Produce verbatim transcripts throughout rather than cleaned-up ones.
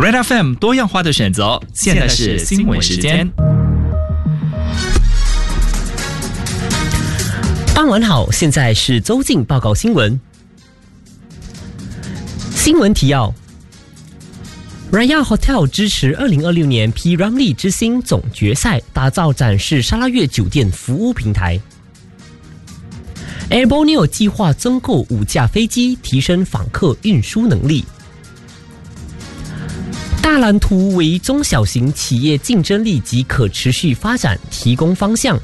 Red F M 多样化的选择，现在是新闻时间。 傍晚好，现在是周进报告新闻。新闻提要 ：Raya Hotel 支持二零二六年 P Ramlee 之星总决赛，打造展示沙拉越酒店服务平台。Air Borneo 计划增购五架飞机，提升访客运输能力。大蓝图为中小型企业竞争力及可持续发展提供方向。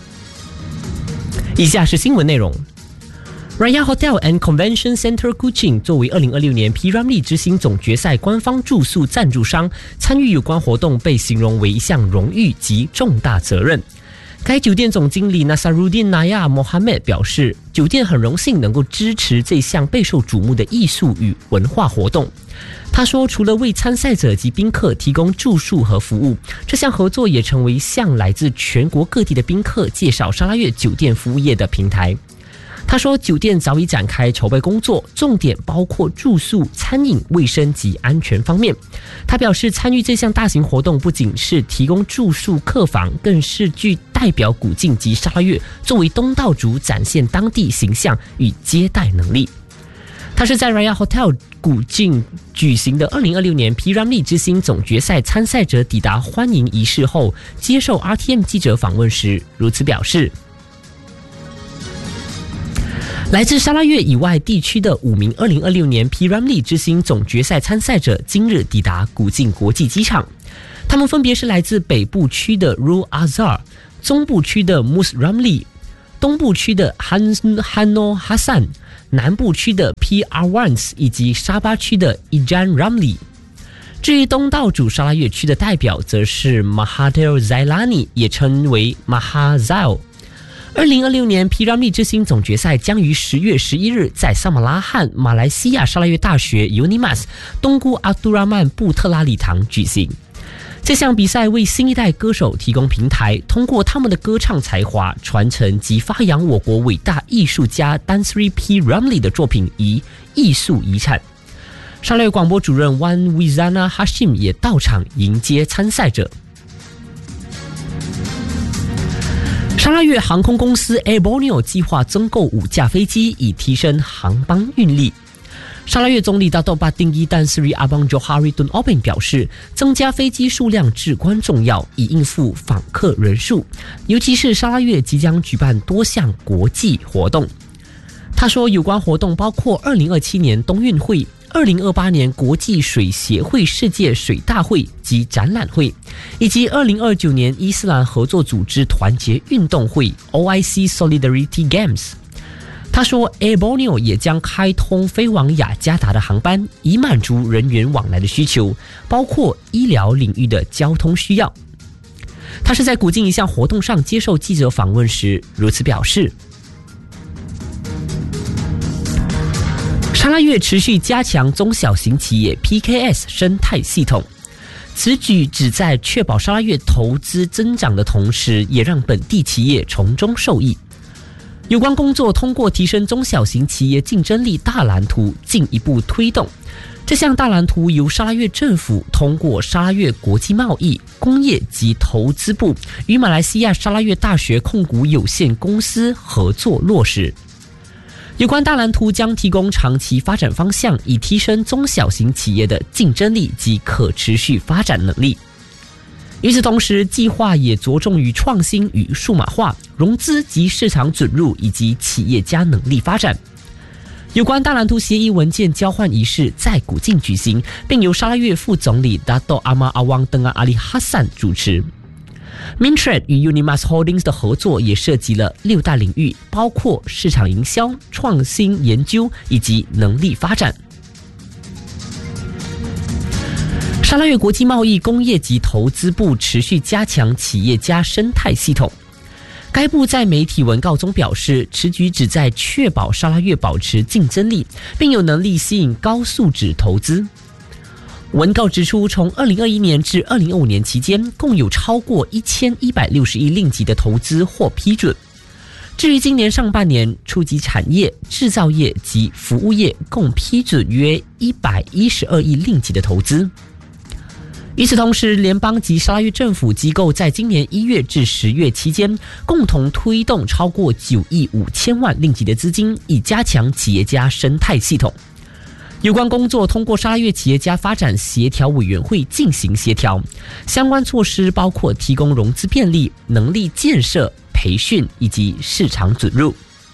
以下是新闻内容。Raya Hotel and Convention Center Kuching 作为二零二六年 P Ramlee 之星总决赛官方住宿赞助商，参与有关活动被形容为一项荣誉及重大责任。该酒店总经理 Nasaruddin Naya Mohammed 表示，酒店很荣幸能够支持这项备受瞩目的艺术与文化活动。他说，除了为参赛者及宾客提供住宿和服务，这项合作也成为向来自全国各地的宾客介绍沙拉越酒店服务业的平台。他说，酒店早已展开筹备工作，重点包括住宿、餐饮、卫生及安全方面。他表示，参与这项大型活动不仅是提供住宿客房，更是具代表古晋及沙拉越作为东道主展现当地形象与接待能力。他是在 Raya Hotel 古晋举行的二零二六年 P Ramlee 之星总决赛参赛者抵达欢迎仪式后，接受 R T M 记者访问时如此表示。来自沙拉越以外地区的五名二零二六年 P Ramlee 之星总决赛参赛者今日抵达古晋国际机场，他们分别是来自北部区的 Rul Azhar、中部区的 Mus Ramlee、东部区的 Hano Hassan、南部区的 P R Wans 以及沙巴区的 Ijan Ramlee。至于东道主沙拉越区的代表，则是 Mahathir Zailani， 也称为 Mahazail。二零二六年 P Ramlee 之星总决赛将于十月十一日在萨马拉罕马来西亚沙拉越大学 Unimas 东姑阿杜拉曼布特拉礼堂举行。这项比赛为新一代歌手提供平台，通过他们的歌唱才华传承及发扬我国伟大艺术家 Tan Sri P Ramlee 的作品及艺术遗产。沙拉越广播主任 Wan Wizana Hashim 也到场迎接参赛者。沙拉越航空公司 Air Borneo 计划增购五架飞机，以提升航班运力。沙拉越总理大斗巴丁伊丹斯瑞阿邦 Johari Tun Obin 表示，增加飞机数量至关重要，以应付访客人数，尤其是沙拉越即将举办多项国际活动。他说，有关活动包括二零二七年冬运会、二零二八年国际水协会世界水大会及展览会，以及二零二九年伊斯兰合作组织团结运动会 O I C Solidarity Games。 他说 Air Borneo 也将开通飞往雅加达的航班，以满足人员往来的需求，包括医疗领域的交通需要。他是在古晋一项活动上接受记者访问时如此表示。沙拉越持续加强中小型企业 P K S 生态系统，此举旨在确保沙拉越投资增长的同时，也让本地企业从中受益。有关工作通过提升中小型企业竞争力大蓝图进一步推动。这项大蓝图由沙拉越政府通过沙拉越国际贸易、工业及投资部与马来西亚沙拉越大学控股有限公司合作落实。有关大蓝图将提供长期发展方向，以提升中小型企业的竞争力及可持续发展能力。与此同时，计划也着重于创新与数码化、融资及市场准入以及企业家能力发展。有关大蓝图协议文件交换仪式在古晋举行，并由沙拉越副总理 Dato' Amar Awang Tengah Ali Hassan 主持。Mintred 与 Unimas Holdings 的合作也涉及了六大领域，包括市场营销、创新研究以及能力发展。沙拉越国际贸易、工业及投资部持续加强企业家生态系统。该部在媒体文告中表示，此举旨在确保沙拉越保持竞争力，并有能力吸引高素质投资。文告指出，从二零二一年至二零二五年期间，共有超过一千一百六十亿令吉的投资获批准。至于今年上半年，初级产业、制造业及服务业共批准约一百一十二亿令吉的投资。 与此同时，联邦及沙拉越政府机构在今年一月至十月期间，共同推动超过九亿五千万令吉的资金，以加强企业家生态系统。有关工作通过沙拉越企业家发展协调委员会进行协调，相关措施包括提供融资便利、能力建设、培训以及市场准入。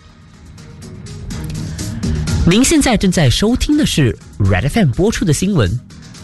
您现在正在收听的是 Red F M 播出的新闻。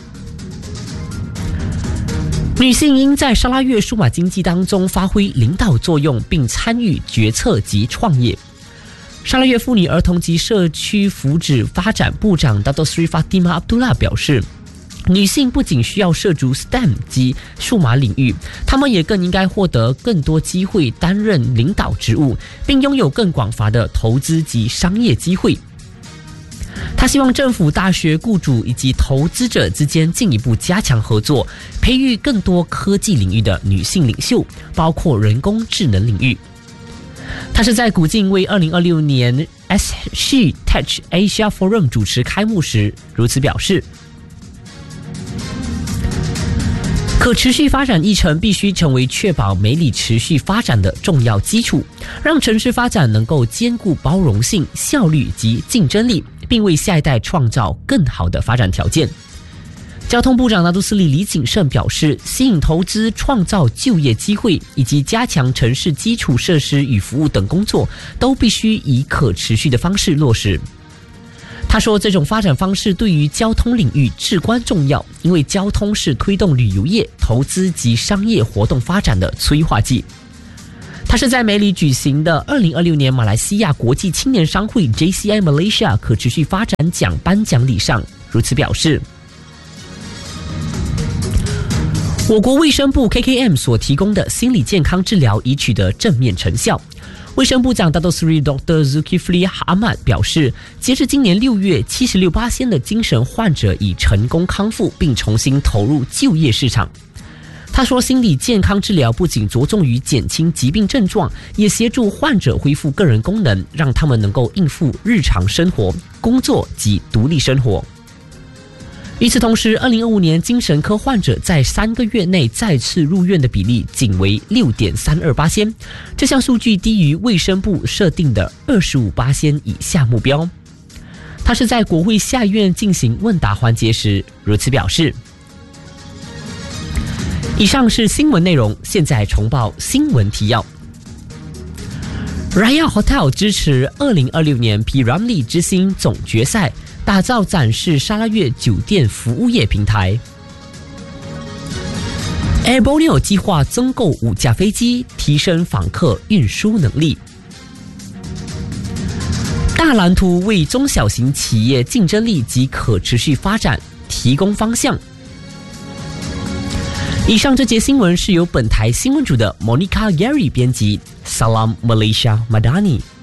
女性应在沙拉越数码经济当中发挥领导作用，并参与决策及创业。沙拉越妇女儿童及社区福祉发展部长 Dato Sri Fatimah Abdullah 表示，女性不仅需要涉足 S T E M 及数码领域，她们也更应该获得更多机会担任领导职务，并拥有更广泛的投资及商业机会。他希望政府、大学雇主以及投资者之间进一步加强合作，培育更多科技领域的女性领袖，包括人工智能领域。他是在古晋为二零二六年 She Tech Asia Forum 主持开幕时如此表示。可持续发展议程必须成为确保美里持续发展的重要基础，让城市发展能够兼顾包容性、效率及竞争力，并为下一代创造更好的发展条件。交通部长拿督斯里李景胜表示，吸引投资、创造就业机会以及加强城市基础设施与服务等工作，都必须以可持续的方式落实。他说，这种发展方式对于交通领域至关重要，因为交通是推动旅游业、投资及商业活动发展的催化剂。他是在美里举行的二零二六年马来西亚国际青年商会 J C I Malaysia 可持续发展奖颁奖礼上如此表示。我国卫生部 K K M 所提供的心理健康治疗已取得正面成效。卫生部长 Dato Sri Doktor Zulkifli Ahmad 表示，截至今年六月， 七十六%的精神患者已成功康复并重新投入就业市场。他说，心理健康治疗不仅着重于减轻疾病症状，也协助患者恢复个人功能，让他们能够应付日常生活、工作及独立生活。与此同时，二零二五年精神科患者在三个月内再次入院的比例仅为 百分之六点三二， 这项数据低于卫生部设定的 百分之二十五 以下目标。他是在国会下议院进行问答环节时如此表示。以上是新闻内容，现在重报新闻提要。Raya Hotel 支持二零二六年 P Ramlee 之星总决赛，打造展示沙拉越酒店服务业平台。Air Borneo 计划增购五架飞机，提升访客运输能力。大蓝图为中小型企业竞争力及可持续发展提供方向。以上这节新闻是由本台新闻组的 Monica Gary 编辑 ，Salam Malaysia Madani。